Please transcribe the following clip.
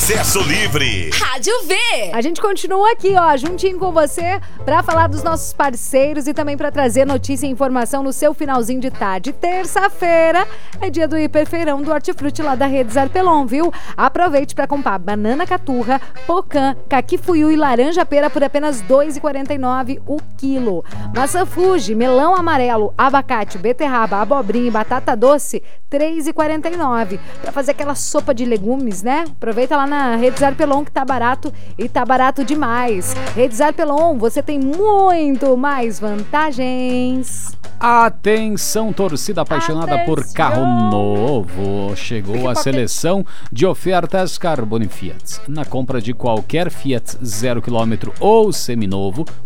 Acesso Livre. Rádio V. A gente continua aqui, ó, juntinho com você, pra falar dos nossos parceiros e também pra trazer notícia e informação no seu finalzinho de tarde. Terça-feira é dia do hiperfeirão do Hortifruti lá da Rede Zarpelon, viu? Aproveite pra comprar banana caturra, pocã, caqui-fuiu e laranja pera por apenas R$ 2,49 o quilo. Maçã Fuji, melão amarelo, abacate, beterraba, abobrinha e batata doce, R$ 3,49. Pra fazer aquela sopa de legumes, né? Aproveita lá na Rede Zarpelon que tá barato e tá barato demais. Rede Zarpelon, você tem muito mais vantagens. Atenção, torcida apaixonada por carro novo. Chegou a seleção de ofertas Carbone Fiat. Na compra de qualquer Fiat 0 km ou seminovo,